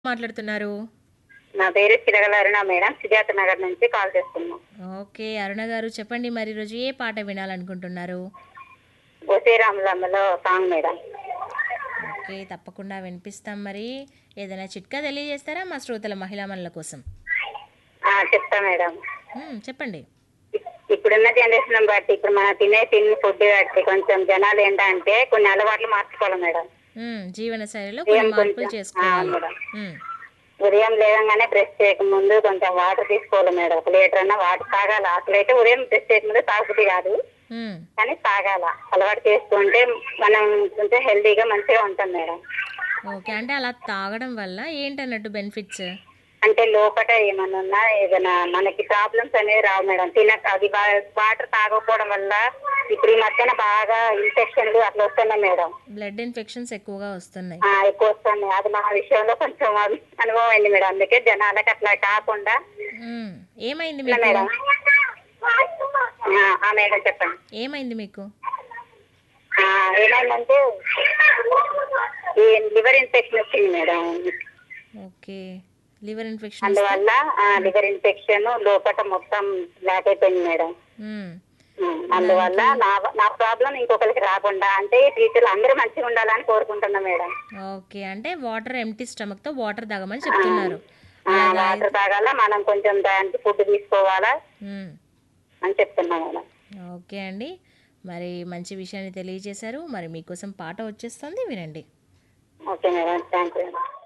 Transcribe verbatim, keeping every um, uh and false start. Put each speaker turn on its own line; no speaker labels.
మాట్లాడుతున్నారు?
నా పేరు చిరగల అరుణ మేడం. సుజాత నగర్ నుంచి కాల్ చేస్తున్నాం.
ఓకే. అరుణ గారు చెప్పండి మరి ఈరోజు ఏ పాట వినాలనుకుంటున్నారు?
'ఒసే రాములమ్మ'లో సాంగ్ మేడం.
ఓకే. తప్పకుండా వినిపిస్తాం మరి. ఏదైనా చిట్కా తెలియజేస్తారా మా శ్రోతల మహిళా మనుల కోసం?
ఆ! చెప్తా మేడం.
హ్మ్. చెప్పండి.
ఇప్ ఇప్పుడున్న జనరేషన్ బట్టి ఇప్పుడు మనం తినే తిండి ఫుడ్ బట్టి కొంచెం జనాలు ఏంటంటే కొన్ని అలవాట్లు మార్చుకోవాలి మేడం.
హ్మ్. జీవన శైలిలో కొన్ని
ఉదయం
మార్పులు
కొంచెం ఆ!
చేసుకోవాలి.
మేడం.
హ్మ్.
ఉదయం లేవంగానే బ్రష్ చేయకముందు కొంచెం వాటర్ తీసుకోవాలి మేడం. ఒక లీటర్ అన్నా వాటర్ తాగాల. అసలైతే ఉదయం బ్రష్ చేయకముందు తాగబుద్ధి కాదు.
హ్మ్.
కానీ తాగాల. అలవాటు చేసుకుంటే మనం కొంచెం హెల్తీగా మంచిగా ఉంటాం మేడం.
ఓకే. అంటే అలా తాగడం వల్ల ఏంటన్నట్టు బెనిఫిట్స్?
అంటే లోపట ఏమన్నా ఉన్నా ఏదైనా మనకి ప్రాబ్లమ్స్ అనేవి రావు మేడం. తినక అది వా వాటర్ తాగకపోవడం వల్ల ఇప్పుడు ఈ మధ్యన బాగా ఇన్ఫెక్షన్‌లు అట్లా వస్తున్నాయి మేడం.
బ్లడ్ ఇన్ఫెక్షన్స్ ఎక్కువగా వస్తున్నాయి.
ఆ! ఎక్కువ వస్తున్నాయి. అది మా విషయంలో కొంచెం అను అనుభవం అయింది మేడం. అందుకే జనాలకి అట్లా కాకుండా
హ్మ్. ఏమైంది
ఇట్లా
మీకు?
మేడం. ఆ! ఆ! మేడం చెప్పండి.
ఏమైంది మీకు?
ఆ! ఏమైందంటే ఈ లివర్ ఇన్ఫెక్షన్ వచ్చింది మేడం.
ఓకే. లివర్ ఇన్ఫెక్షన్ వస్తే
అందువల్ల ఆ!
హ్మ్.
లివర్ ఇన్ఫెక్షన్ లోపట మొత్తం బ్లాక్ అయిపోయింది మేడం.
హ్మ్.
హ్మ్. అందువల్ల
దానికి
నా నా ప్రాబ్లమ్ ఇంకొకరికి రాకుండా అంటే ఫ్యూచర్‌లో అందరూ మంచిగా ఉండాలని కోరుకుంటున్నా మేడం.
ఓకే. అంటే వాటర్ ఎంప్టీ స్టమక్‌తో వాటర్ తాగమని
ఆ!
చెప్తున్నారు.
ఆ!
అలా
వాటర్
తాగితే
తాగాల. మనం కొంచెం దానికి ఫుడ్ తీసుకోవాలా
హ్మ్.
అని చెప్తున్నా మేడం.
ఓకే అండి. మరి మంచి విషయాన్ని తెలియజేశారు. మరి మీకోసం పాట వచ్చేస్తుంది వినండి.
Okay madam. Thank you.